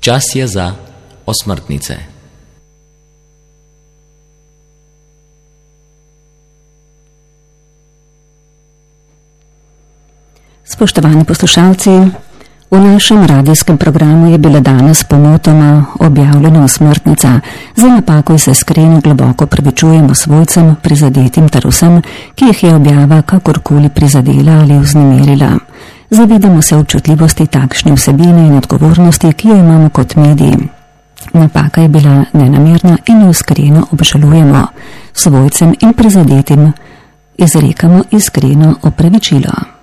Čas je za osmrtnice. Spoštovani poslušalci, v našem radijskem programu je bila danes pomotoma objavljena osmrtnica. Za napako se iskreno globoko opravičujemo svojcem, prizadetim ter vsem, ki jih je objava kakorkoli prizadela ali vznemirila. Zavedamo se občutljivosti takšne vsebine in odgovornosti, ki jo imamo kot mediji. Napaka je bila nenamerna in jo iskreno obžalujemo. Svojcem in prizadetim izrekamo iskreno opravičilo.